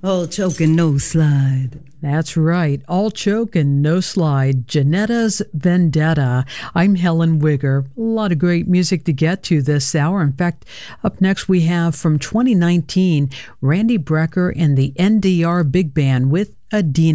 All choke and no slide. That's right. All choke and no slide. Janetta's Vendetta. I'm Helen Wigger. A lot of great music to get to this hour. In fact, up next we have from 2019, Randy Brecker and the NDR Big Band with Adina.